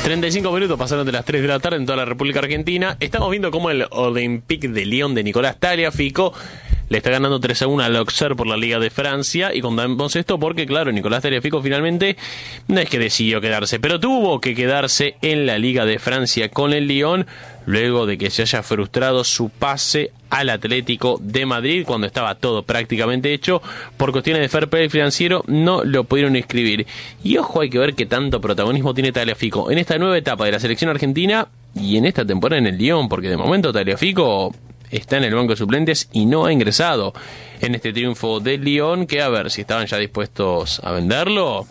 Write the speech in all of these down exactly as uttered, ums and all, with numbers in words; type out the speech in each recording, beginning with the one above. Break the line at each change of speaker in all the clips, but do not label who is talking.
treinta y cinco minutos pasaron de las tres de la tarde en toda la República Argentina. Estamos viendo cómo el Olympique de Lyon de Nicolás Tagliafico le está ganando tres a uno al Auxerre por la Liga de Francia. Y contamos esto porque, claro, Nicolás Tagliafico finalmente no es que decidió quedarse, pero tuvo que quedarse en la Liga de Francia con el Lyon, luego de que se haya frustrado su pase al Atlético de Madrid cuando estaba todo prácticamente hecho. Por cuestiones de fair play financiero no lo pudieron inscribir. Y ojo, hay que ver qué tanto protagonismo tiene Tagliafico en esta nueva etapa de la selección argentina y en esta temporada en el Lyon, porque de momento Tagliafico está en el banco de suplentes y no ha ingresado en este triunfo del Lyon, que a ver si estaban ya dispuestos a venderlo.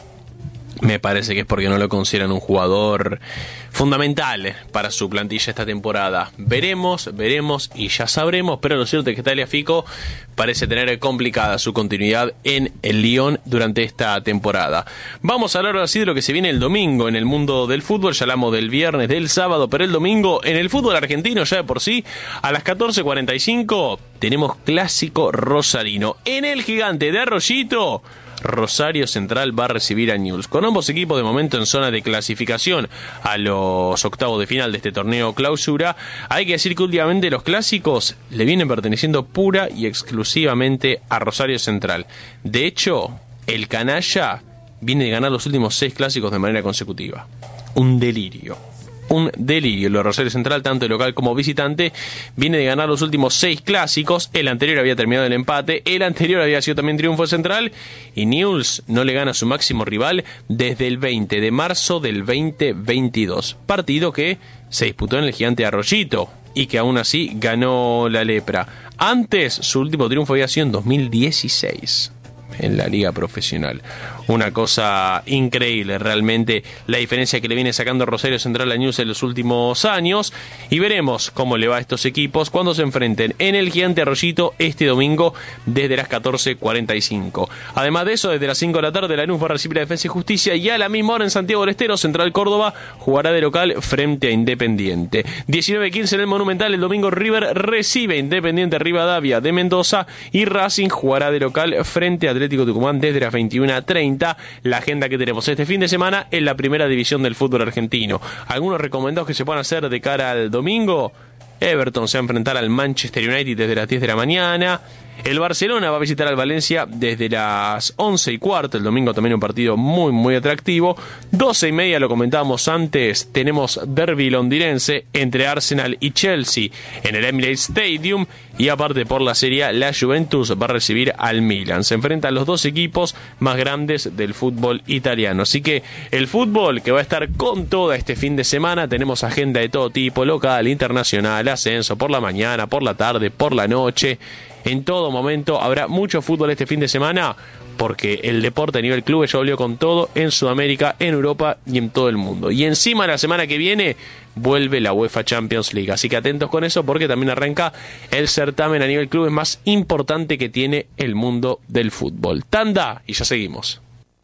Me parece que es porque no lo consideran un jugador fundamental para su plantilla esta temporada. Veremos, veremos y ya sabremos, pero lo cierto es que Tagliafico parece tener complicada su continuidad en el Lyon durante esta temporada. Vamos a hablar ahora sí de lo que se viene el domingo en el mundo del fútbol. Ya hablamos del viernes, del sábado, pero el domingo en el fútbol argentino ya de por sí a las catorce cuarenta y cinco tenemos clásico rosarino. En el Gigante de Arroyito, Rosario Central va a recibir a Newell's, con ambos equipos de momento en zona de clasificación a los octavos de final de este torneo clausura. Hay que decir que últimamente los clásicos le vienen perteneciendo pura y exclusivamente a Rosario Central. De hecho, el canalla viene de ganar los últimos seis clásicos de manera consecutiva. Un delirio. Un delirio. Lo de Rosario Central, tanto local como visitante, viene de ganar los últimos seis clásicos. El anterior había terminado el empate, el anterior había sido también triunfo de Central, y Newell's no le gana a su máximo rival desde el veinte de marzo del veinte veintidós, partido que se disputó en el Gigante de Arroyito y que aún así ganó la Lepra. Antes su último triunfo había sido en dos mil dieciséis en la liga profesional. Una cosa increíble realmente la diferencia que le viene sacando Rosario Central a Newell's en los últimos años, y veremos cómo le va a estos equipos cuando se enfrenten en el Gigante Arroyito este domingo desde las catorce cuarenta y cinco. Además de eso, desde las cinco de la tarde Lanús va a recibir a Defensa y Justicia, y a la misma hora en Santiago del Estero Central Córdoba jugará de local frente a Independiente. diecinueve quince en el Monumental el domingo River recibe a Independiente Rivadavia de Mendoza, y Racing jugará de local frente a Atlético Tucumán desde las veintiuna treinta. La agenda que tenemos este fin de semana en la primera división del fútbol argentino. Algunos recomendados que se puedan hacer de cara al domingo: Everton se va a enfrentar al Manchester United desde las diez de la mañana. El Barcelona va a visitar al Valencia desde las once y cuarto. El domingo también un partido muy muy atractivo. doce y media, lo comentábamos antes, tenemos derbi londinense entre Arsenal y Chelsea en el Emirates Stadium. Y aparte por la Serie A, la Juventus va a recibir al Milan. Se enfrentan los dos equipos más grandes del fútbol italiano. Así que el fútbol que va a estar con todo este fin de semana. Tenemos agenda de todo tipo, local, internacional, ascenso, por la mañana, por la tarde, por la noche. En todo momento habrá mucho fútbol este fin de semana, porque el deporte a nivel clubes ya volvió con todo en Sudamérica, en Europa y en todo el mundo. Y encima la semana que viene vuelve la UEFA Champions League. Así que atentos con eso, porque también arranca el certamen a nivel clubes más importante que tiene el mundo del fútbol. Tanda y ya seguimos.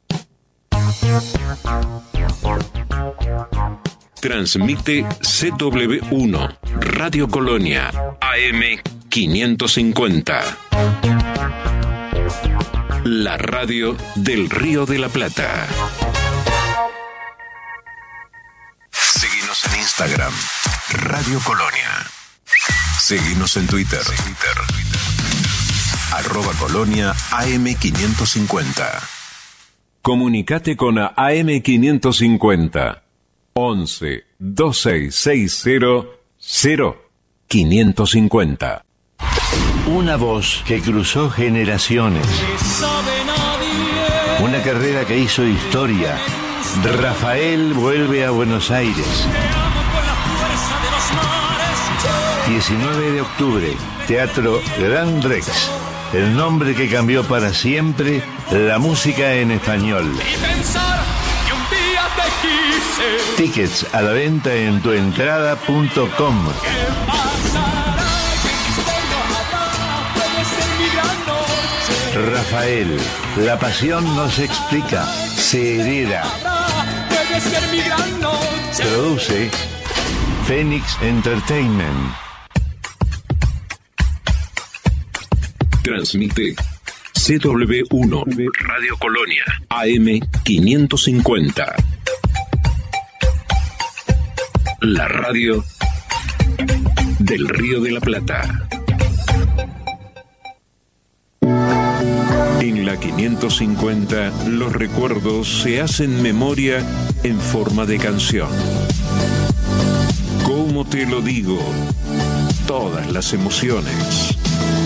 Transmite C W uno, Radio Colonia, A M quinientos cincuenta. La radio del Río de la Plata. Seguinos en Instagram, Radio Colonia. Seguinos en Twitter, Twitter. Arroba Colonia A M quinientos cincuenta. Comunicate con A M quinientos cincuenta. once, veintiséis sesenta, cero, quinientos cincuenta.
Una voz que cruzó generaciones. Una carrera que hizo historia. Rafael vuelve a Buenos Aires. diecinueve de octubre, Teatro Gran Rex. El nombre que cambió para siempre la música en español. Tickets a la venta en tuentrada punto com. Rafael, la pasión no se explica, se hereda. Produce Phoenix Entertainment.
Transmite C W uno, Radio Colonia, A M quinientos cincuenta. La radio del Río de la Plata. En la quinientos cincuenta, los recuerdos se hacen memoria en forma de canción. ¿Cómo te lo digo? Todas las emociones.